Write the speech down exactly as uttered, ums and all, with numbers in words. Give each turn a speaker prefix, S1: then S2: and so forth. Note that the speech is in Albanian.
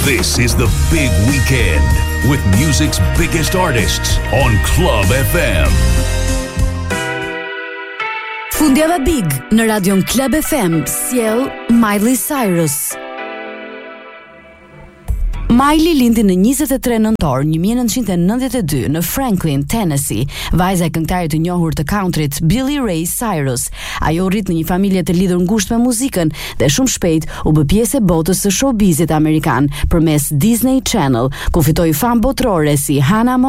S1: This is the big weekend with music's biggest artists on Club F M.
S2: Fundjava Big në radion Club F M sjell Miley Cyrus. Miley lindi në njëzet e tre nëntor një mijë e nëntëqind e nëntëdhjetë e dy në Franklin, Tennessee, vajza e këngëtarit të njohur të countryt Billy Ray Cyrus. Ajo rrit në një familje të lidhur ngushtë me muzikën dhe shumë shpejt u bë pjesë e botës së showbizit amerikan përmes Disney Channel, ku fitoi fam botërore si Hannah